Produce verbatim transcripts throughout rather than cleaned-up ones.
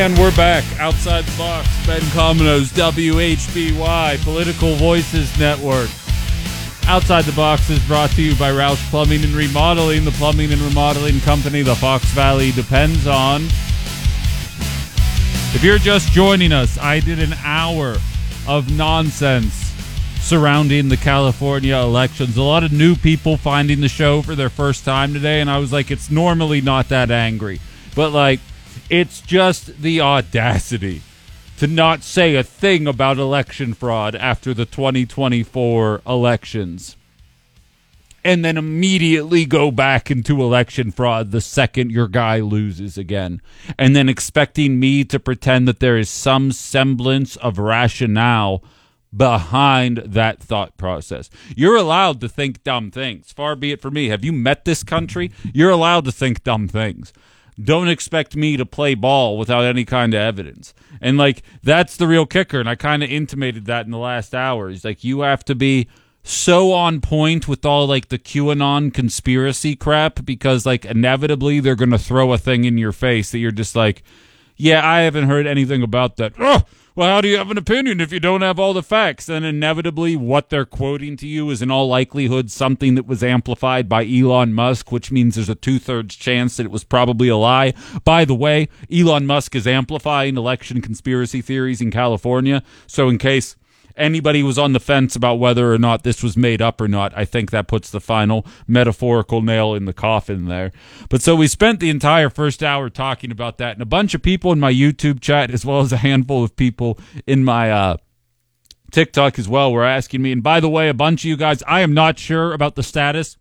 And we're back. Outside the Box, Ben Cominos, W H B Y, Political Voices Network. Outside the Box is brought to you by Roush Plumbing and Remodeling, the plumbing and remodeling company the Fox Valley depends on. If you're just joining us, I did an hour of nonsense surrounding the California elections. A lot of new people finding the show for their first time today, and I was like, it's normally not that angry. But, like, it's just the audacity to not say a thing about election fraud after the twenty twenty-four elections and then immediately go back into election fraud the second your guy loses again, and then expecting me to pretend that there is some semblance of rationale behind that thought process. You're allowed to think dumb things. Far be it for me. Have you met this country? You're allowed to think dumb things. Don't expect me to play ball without any kind of evidence. And, like, that's the real kicker, and I kind of intimated that in the last hour. It's like, you have to be so on point with all, like, the QAnon conspiracy crap because, like, inevitably they're going to throw a thing in your face that you're just like, yeah, I haven't heard anything about that. Ugh! Well, how do you have an opinion if you don't have all the facts? Then inevitably what they're quoting to you is in all likelihood something that was amplified by Elon Musk, which means there's a two-thirds chance that it was probably a lie. By the way, Elon Musk is amplifying election conspiracy theories in California, so in case anybody was on the fence about whether or not this was made up or not, I think that puts the final metaphorical nail in the coffin there. But so we spent the entire first hour talking about that, and a bunch of people in my YouTube chat, as well as a handful of people in my uh, TikTok as well, were asking me. And by the way, a bunch of you guys, I am not sure about the status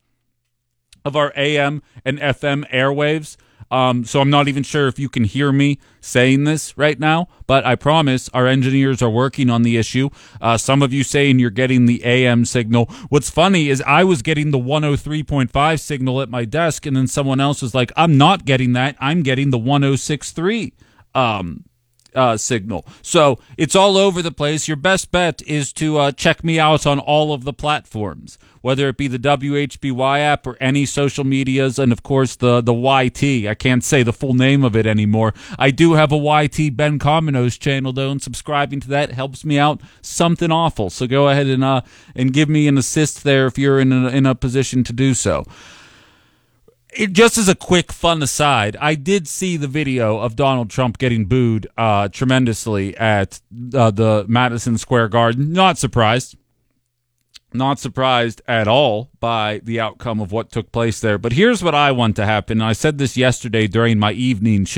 of our A M and F M airwaves. Um, so I'm not even sure if you can hear me saying this right now, but I promise our engineers are working on the issue. Uh, some of you saying you're getting the A M signal. What's funny is I was getting the one oh three point five signal at my desk, and then someone else was like, I'm not getting that. I'm getting the one oh six point three um, uh, signal. So it's all over the place. Your best bet is to uh, check me out on all of the platforms, whether it be the W H B Y app or any social medias, and of course the the Y T. I can't say the full name of it anymore. I do have a Y T Ben Cominos channel though, and subscribing to that helps me out something awful. So go ahead and uh and give me an assist there if you're in a, in a position to do so. It, just as a quick fun aside, I did see the video of Donald Trump getting booed uh, tremendously at uh, the Madison Square Garden. Not surprised. Not surprised at all by the outcome of what took place there. But here's what I want to happen. I said this yesterday during my evening show.